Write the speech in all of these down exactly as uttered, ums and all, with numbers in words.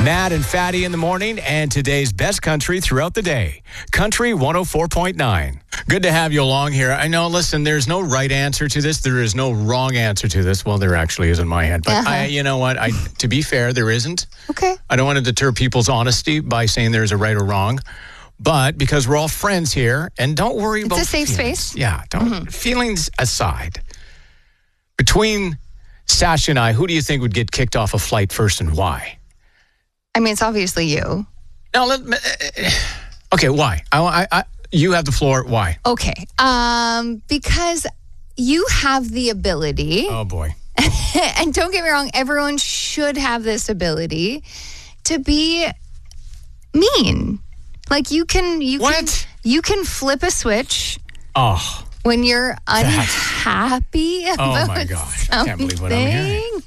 Matt and Fatty in the morning, and today's best country throughout the day. Country one oh four point nine. Good to have you along here. I know, listen, there's no right answer to this. There is no wrong answer to this. Well, there actually is in my head. But uh-huh. I, you know what? I, to be fair, there isn't. Okay. I don't want to deter people's honesty by saying there's a right or wrong. But because we're all friends here, and don't worry it's about It's a safe feelings. space. Yeah. Don't, mm-hmm. Feelings aside. Between Sasha and I, who do you think would get kicked off a flight first and why? I mean, it's obviously you. No, let, uh, okay, why? I, I, I, you have the floor. Why? Okay. Um, because you have the ability. Oh, boy. And don't get me wrong, everyone should have this ability to be mean. Like you can, you what? can, you can flip a switch. Oh. When you're unhappy That's, about oh my gosh, I can't believe what I'm hearing.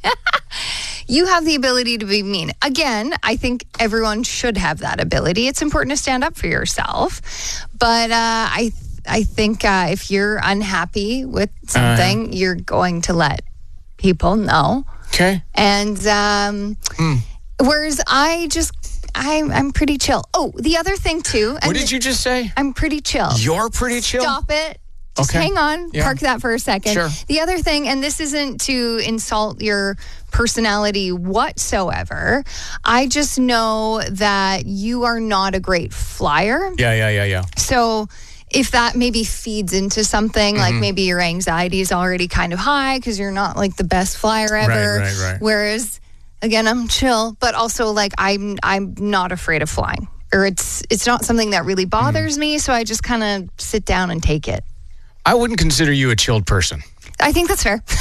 You have the ability to be mean. Again, I think everyone should have that ability. It's important to stand up for yourself. But uh, I I think uh, if you're unhappy with something, uh, you're going to let people know. Okay. And um, mm. whereas I just... I'm, I'm pretty chill. Oh, the other thing too. What did you just say? I'm pretty chill. You're pretty chill? Stop it. Just okay. hang on. Yeah. Park that for a second. Sure. The other thing, and this isn't to insult your personality whatsoever. I just know that you are not a great flyer. Yeah, yeah, yeah, yeah. So if that maybe feeds into something, mm-hmm. like maybe your anxiety is already kind of high because you're not like the best flyer ever. Right, right, right. Whereas... Again, I'm chill, but also like I'm I'm not afraid of flying, or it's it's not something that really bothers mm. me. So I just kind of sit down and take it. I wouldn't consider you a chilled person. I think that's fair.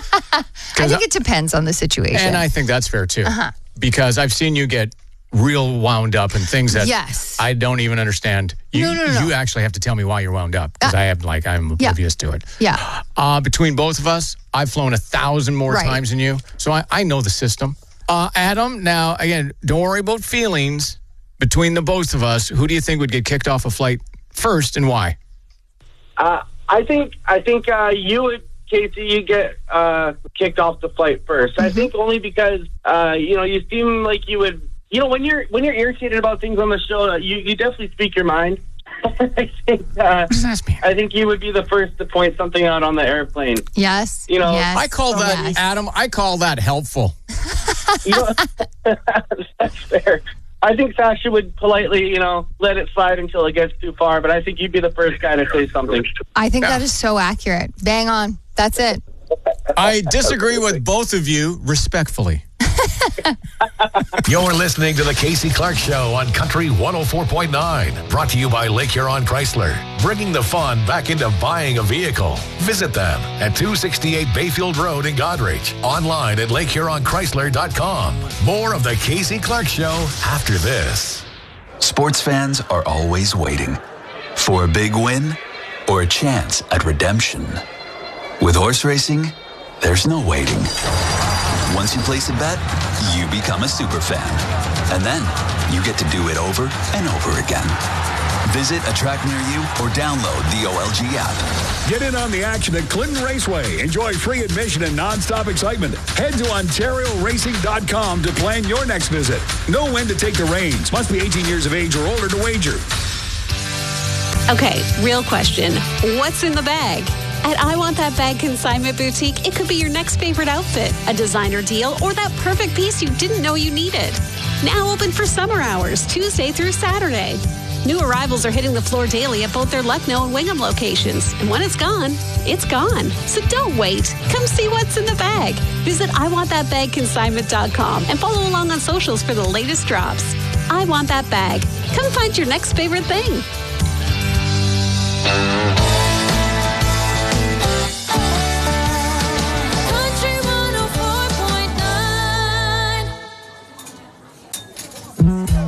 I think it depends on the situation, and I think that's fair too, uh-huh. because I've seen you get real wound up and things that yes. I don't even understand. You, no, no, no. You actually have to tell me why you're wound up because uh, I have like I'm oblivious yeah. to it. Yeah. Uh, between both of us, I've flown a thousand more right. times than you, so I, I know the system. Uh, Adam, now, again, don't worry about feelings. Between the both of us, who do you think would get kicked off a flight first and why? Uh, I think I think uh, you would, Casey, you get uh, kicked off the flight first. Mm-hmm. I think only because, uh, you know, you seem like you would, you know, when you're when you're irritated about things on the show, you, you definitely speak your mind. I think uh, I think you would be the first to point something out on the airplane. Yes. You know, yes, I call that, yes. Adam, I call that helpful. You know, that's fair. I think Sasha would politely, you know, let it slide until it gets too far, but I think you'd be the first guy to say something. I think yeah. that is so accurate. Bang on. That's it. I disagree with both of you respectfully. You're listening to the Casey Clark Show on Country one oh four point nine. Brought to you by Lake Huron Chrysler. Bringing the fun back into buying a vehicle. Visit them at two sixty-eight Bayfield Road in Goderich. Online at lake huron chrysler dot com. More of the Casey Clark Show after this. Sports fans are always waiting for a big win or a chance at redemption. With horse racing, there's no waiting. Once you place a bet, you become a super fan. And then you get to do it over and over again. Visit a track near you or download the O L G app. Get in on the action at Clinton Raceway. Enjoy free admission and nonstop excitement. Head to ontario racing dot com to plan your next visit. Know when to take the reins. Must be eighteen years of age or older to wager. Okay, real question. What's in the bag? At I Want That Bag Consignment Boutique, it could be your next favorite outfit, a designer deal, or that perfect piece you didn't know you needed. Now open for summer hours, Tuesday through Saturday. New arrivals are hitting the floor daily at both their Lucknow and Wingham locations. And when it's gone, it's gone. So don't wait. Come see what's in the bag. Visit I Want That Bag Consignment dot com and follow along on socials for the latest drops. I Want That Bag. Come find your next favorite thing.